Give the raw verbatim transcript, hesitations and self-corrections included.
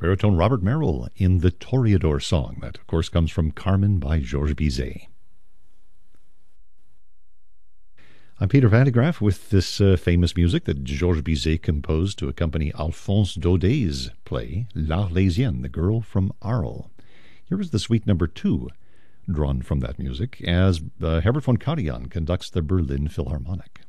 baritone Robert Merrill in the Toreador song. That, of course, comes from Carmen by Georges Bizet. I'm Peter Van de Graaff with this uh, famous music that Georges Bizet composed to accompany Alphonse Daudet's play L'Arlésienne, the Girl from Arles. Here is the suite number two, drawn from that music, as uh, Herbert von Karajan conducts the Berlin Philharmonic.